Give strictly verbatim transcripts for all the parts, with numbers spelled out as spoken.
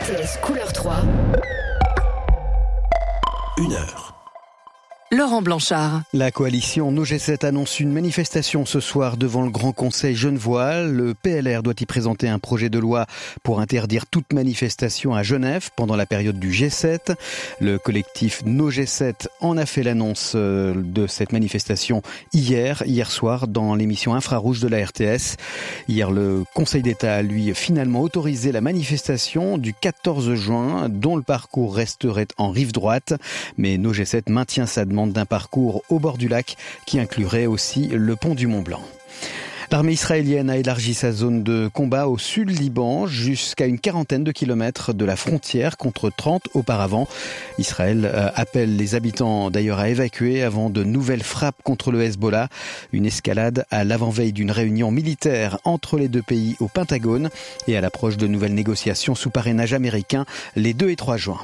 T S Couleur trois. Une heure. Laurent Blanchard. La coalition No G sept annonce une manifestation ce soir devant le Grand Conseil genevois. Le P L R doit y présenter un projet de loi pour interdire toute manifestation à Genève pendant la période du G sept. Le collectif No G sept en a fait l'annonce de cette manifestation hier, hier soir, dans l'émission Infrarouge de la R T S. Hier, le Conseil d'État a, lui, finalement autorisé la manifestation du quatorze juin, dont le parcours resterait en rive droite. Mais No G sept maintient sa demande d'un parcours au bord du lac qui inclurait aussi le pont du Mont Blanc. L'armée israélienne a élargi sa zone de combat au sud Liban jusqu'à une quarantaine de kilomètres de la frontière contre trente auparavant. Israël appelle les habitants d'ailleurs à évacuer avant de nouvelles frappes contre le Hezbollah. Une escalade à l'avant-veille d'une réunion militaire entre les deux pays au Pentagone et à l'approche de nouvelles négociations sous parrainage américain les deux et trois juin.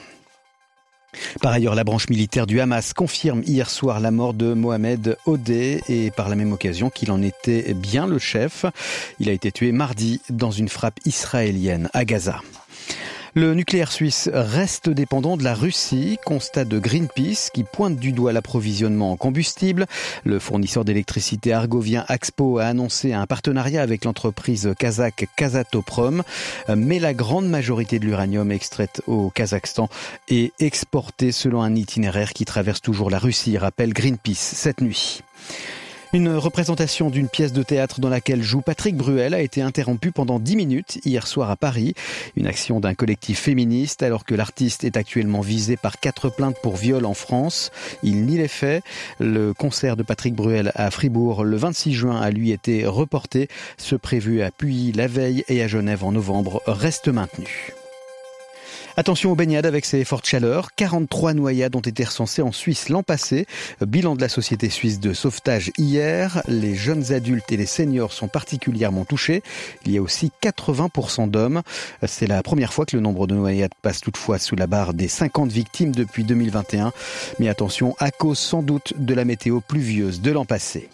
Par ailleurs, la branche militaire du Hamas confirme hier soir la mort de Mohamed Odeh et par la même occasion qu'il en était bien le chef. Il a été tué mardi dans une frappe israélienne à Gaza. Le nucléaire suisse reste dépendant de la Russie, constat de Greenpeace qui pointe du doigt l'approvisionnement en combustible. Le fournisseur d'électricité argovien Axpo a annoncé un partenariat avec l'entreprise kazakh Kazatomprom, mais la grande majorité de l'uranium extraite au Kazakhstan est exportée selon un itinéraire qui traverse toujours la Russie, rappelle Greenpeace cette nuit. Une représentation d'une pièce de théâtre dans laquelle joue Patrick Bruel a été interrompue pendant dix minutes hier soir à Paris. Une action d'un collectif féministe alors que l'artiste est actuellement visé par quatre plaintes pour viol en France. Il nie les faits. Le concert de Patrick Bruel à Fribourg le vingt-six juin a lui été reporté. Ce prévu à Puy la veille et à Genève en novembre reste maintenu. Attention aux baignades avec ces fortes chaleurs. quarante-trois noyades ont été recensées en Suisse l'an passé. Bilan de la Société suisse de sauvetage hier. Les jeunes adultes et les seniors sont particulièrement touchés. Il y a aussi quatre-vingts pour cent d'hommes. C'est la première fois que le nombre de noyades passe toutefois sous la barre des cinquante victimes depuis deux mille vingt et un. Mais attention, à cause sans doute de la météo pluvieuse de l'an passé.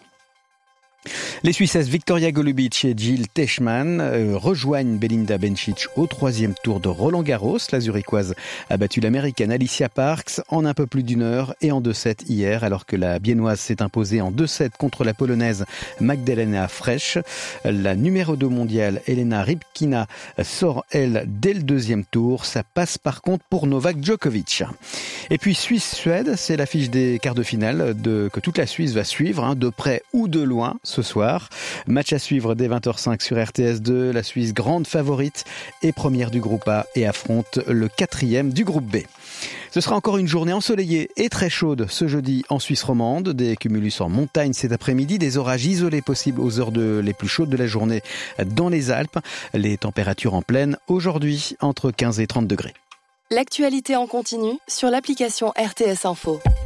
Les Suissesses Victoria Golubic et Jill Teichmann euh, rejoignent Belinda Bencic au troisième tour de Roland-Garros. La Zurichoise a battu l'Américaine Alicia Parks en un peu plus d'une heure et en deux sets hier, alors que la Biennoise s'est imposée en deux sets contre la Polonaise Magdalena Frech. La numéro deux mondiale Elena Rybkina sort, elle, dès le deuxième tour. Ça passe par contre pour Novak Djokovic. Et puis Suisse-Suède, c'est l'affiche des quarts de finale de, que toute la Suisse va suivre, hein, de près ou de loin, ce soir. Match à suivre dès vingt heures cinq sur R T S deux. La Suisse, grande favorite et première du groupe A, et affronte le quatrième du groupe B. Ce sera encore une journée ensoleillée et très chaude ce jeudi en Suisse romande. Des cumulus en montagne cet après-midi, des orages isolés possibles aux heures de, les plus chaudes de la journée dans les Alpes. Les températures en pleine aujourd'hui entre quinze et trente degrés. L'actualité en continu sur l'application R T S Info.